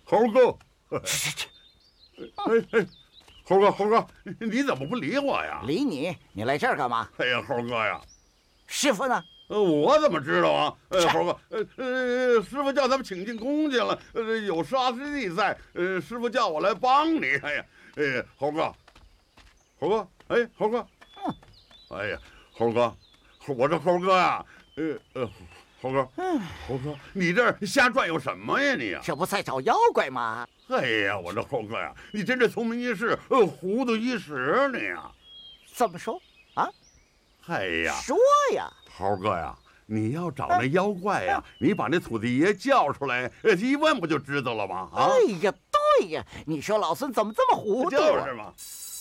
猴哥，哎，猴哥，你怎么不理我呀？ 理你？你来这儿干嘛？ 哎呀，猴哥呀， 师傅呢？ 我怎么知道啊？猴哥，师傅叫咱们请进宫去了，有沙师弟在，师傅叫我来帮你。哎呀，猴哥，哎，猴哥，哎呀，猴哥，我这猴哥呀，猴哥，你这儿瞎转悠什么呀你呀？ 这不在找妖怪吗？ 哎呀，我这猴哥呀，你真是聪明一世，糊涂一时你呀。 怎么说啊？ 哎呀， 说呀， 猴哥呀，你要找那妖怪呀，你把那土地爷叫出来，一问不就知道了吗？啊！ 哎呀，对呀，你说老孙怎么这么糊涂？ 就是嘛。